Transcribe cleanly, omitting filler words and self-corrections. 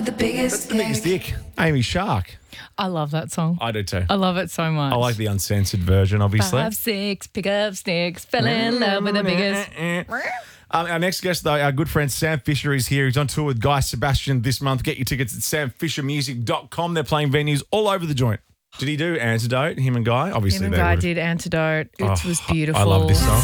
with the biggest The biggest dick. Amy Shark. I love that song. I do too. I love it so much. I like the uncensored version, obviously. 5, 6, pick up sticks, fell in love with the biggest. Our next guest, though, our good friend Sam Fisher is here. He's on tour with Guy Sebastian this month. Get your tickets at samfishermusic.com. They're playing venues all over the joint. Did he do Antidote, him and Guy? Obviously, Him and they Guy would've- did Antidote. It was beautiful. I love this song.